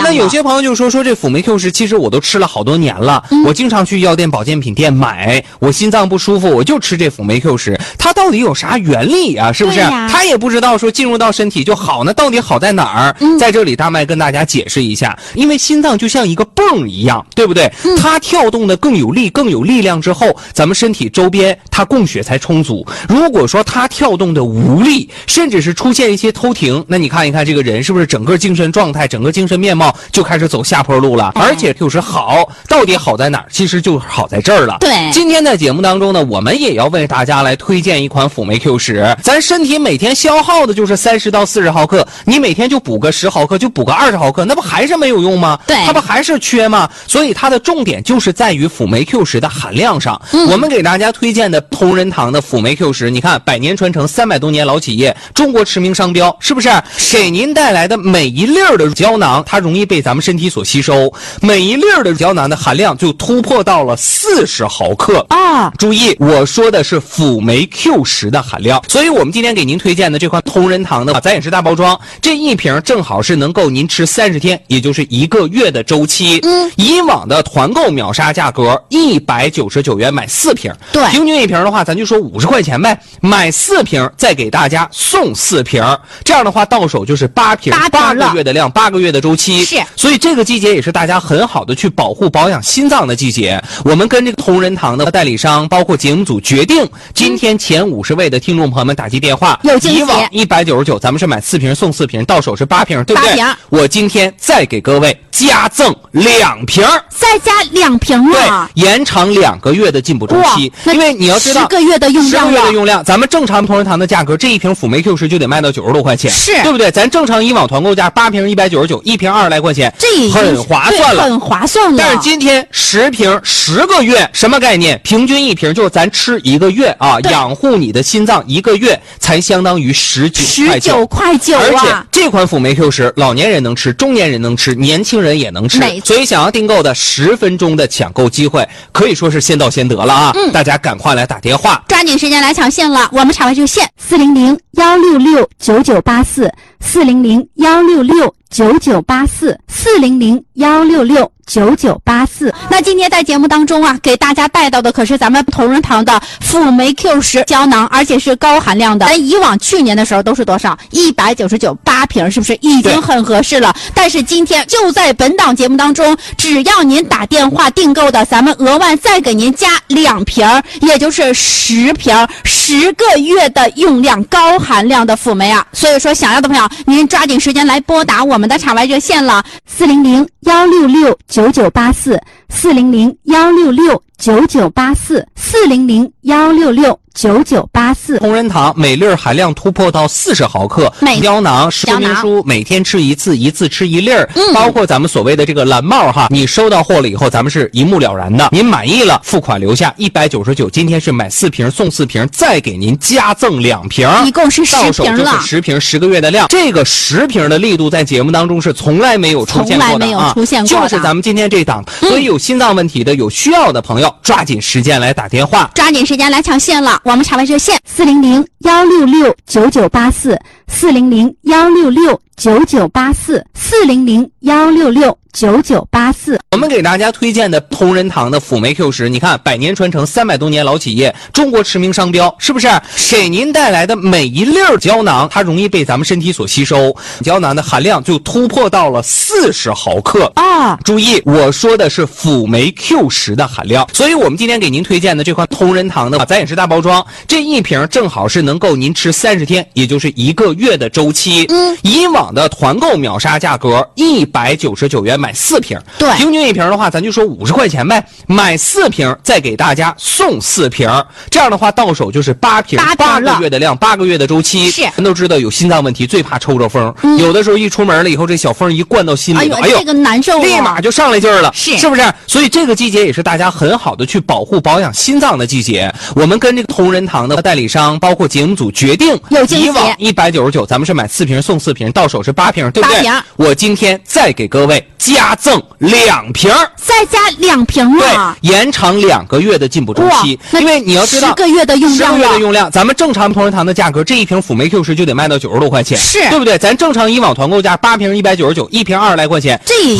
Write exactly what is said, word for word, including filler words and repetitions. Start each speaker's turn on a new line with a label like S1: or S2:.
S1: 那有些朋友就说说这辅酶 Q 十，其实我都吃了好多年了，嗯、我经常去药店、保健品店买，我心脏不舒服，我就吃这辅酶 Q 十，它到底有啥原理啊？是不是？他也不知道说进入到身体就好呢，到底好在哪儿？嗯、在这里大麦跟大家解释一下，因为心脏就像一个泵一样，对不对？嗯、它跳动的更有力、更有力量之后，咱们身体周边它供血才充足。如果说它跳动的无力，甚至是出现一些偷停，那你看一看这个人是不是整个精神状态、整个精神面貌就开始走下坡路了？而且 Q 十好，到底好在哪儿？其实就好在这儿了。
S2: 对，
S1: 今天在节目当中呢，我们也要为大家来推荐一款辅酶 Q 十。咱身体每天消耗的就是三十到四十毫克，你每天就补个十毫克，就补个二十毫克，那不还是没有用吗？
S2: 对，
S1: 它不还是缺吗？所以它的重点就是在于辅酶 Q 十的含量上。嗯、我们给大家推荐的同仁堂的辅酶 Q 十，你看百年传承，三百多年老企业，中国驰名商标，是不是？给您带来的每一粒的胶囊，它容易被咱们身体所吸收，每一粒的胶囊的含量就突破到了四十毫克啊！注意，我说的是辅酶 Q 十的含量。所以我们今天给您推荐的这款同仁堂的，咱也是大包装，这一瓶正好是能够您吃三十天，也就是一个月的周期。嗯，以往的团购秒杀价格一百九十九元买四瓶，
S2: 对，
S1: 平均一瓶的话，咱就说五十块钱呗，买四瓶再给大家送四瓶，这样的话到手就是八瓶，八个月的量，八个月的周期。
S2: 是，
S1: 所以这个季节也是大家很好的去保护保养心脏的季节。我们跟这个同仁堂的代理商，包括节目组决定，今天前五十位的听众朋友们打击电话，
S2: 有惊喜。
S1: 以往一百九十九，咱们是买四瓶送四瓶，到手是八瓶，对不对？
S2: 八瓶。
S1: 我今天再给各位加赠两瓶，
S2: 再加两瓶啊！
S1: 对，延长两个月的进补周期。因为你要知道，
S2: 十个月的用量，
S1: 十个月的用量，咱们正常同仁堂的价格，这一瓶辅酶 Q 十就得卖到九十多块钱，
S2: 是
S1: 对不对？咱正常以往团购价八瓶一百九十九，一瓶二十来块钱，
S2: 这
S1: 很划算了，
S2: 很划算了。
S1: 但是今天十瓶十个月，什么概念？平均一瓶就是咱吃一个月啊，养护你的心脏一个月才相当于十九块九，
S2: 十九块九啊！
S1: 而且这款辅酶 Q 十，老年人能吃，中年人能吃，年轻人也能吃，所以想要订购的十分钟的抢购机会，可以说是先到先得了啊！嗯，大家赶快来打电话，
S2: 抓紧时间来抢线了。我们场外热线四零零幺六六九九八四，四零零幺六六九九八四，四零零幺六六九九八四。那今天在节目当中啊，给大家带到的可是咱们同仁堂的辅酶 Q 十胶囊，而且是高含量的。咱以往去年的时候都是多少？一百九十九，八瓶，是不是已经很合适了？但是今天就在本档节目当中，只要您打电话订购的，咱们额外再给您加两瓶，也就是十瓶，十个月的用量，高含量的辅酶啊！所以说，想要的朋友，您抓紧时间来拨打我们的场外热线了，四零零幺六六九九八四，四零零幺六六九九八四，四零零幺六六九九八四。
S1: 同仁堂每粒含量突破到四十毫克，胶囊说明书每天吃一次，一次吃一粒儿、嗯，包括咱们所谓的这个蓝帽哈，你收到货了以后，咱们是一目了然的。您满意了，付款留下一百九十九，今天是买四瓶送四瓶，再给您加赠两瓶，
S2: 一共是十瓶了，
S1: 到手就是十瓶，十个月的量。这个十瓶的力度在节目当中是从来没有出现过的啊，
S2: 从来没有出现过的，
S1: 就是咱们今天这档。所以有心脏问题的、有需要的朋友，抓紧时间来打电话，
S2: 抓紧时间来抢线了。我们场外热线四零零幺六六九九八四，四零零幺六六九九八四，四零零幺六六九九八四。
S1: 我们给大家推荐的同仁堂的辅酶 Q 十，你看百年传承，三百多年老企业，中国驰名商标，是不是？给您带来的每一粒胶囊，它容易被咱们身体所吸收，胶囊的含量就突破到了四十毫克啊！注意，我说的是辅酶 Q 十的含量。所以我们今天给您推荐的这款同仁堂的，咱也是大包装，这一瓶正好是能够您吃三十天，也就是一个月的周期。嗯，以往的团购秒杀价格一百九十九元买四瓶，
S2: 对，
S1: 平均一瓶的话，咱就说五十块钱呗，买四瓶再给大家送四瓶，这样的话到手就是八瓶，八个月的量，八个月的周期。
S2: 是，
S1: 咱都知道有心脏问题最怕抽着风、嗯，有的时候一出门了以后，这小风一灌到心里头，
S2: 哎呦，这个难受、啊，
S1: 立马就上来劲儿了，
S2: 是
S1: 是不是？所以这个季节也是大家很好的去保护保养心脏的季节。我们跟这个同仁堂的代理商，包括节目组决定，
S2: 有惊喜，
S1: 以往一百九十九，咱们是买四瓶送四瓶，到手是八瓶，对不对？
S2: 八瓶。
S1: 我今天再给各位加赠两瓶，
S2: 再加两瓶啊！
S1: 对，延长两个月的进补周期。因为你要知道，
S2: 十个月的用量，
S1: 十个月的用量，咱们正常同仁堂的价格，这一瓶辅酶 Q 十就得卖到九十多块钱，
S2: 是对
S1: 不对？咱正常以往团购价八瓶一百九十九，一瓶二十来块钱，
S2: 这